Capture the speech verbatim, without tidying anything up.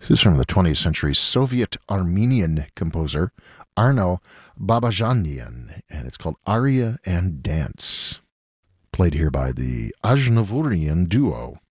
This is from the twentieth century Soviet Armenian composer Arno Babajanian, and it's called Aria and Dance, played here by the Aznavourian Duo.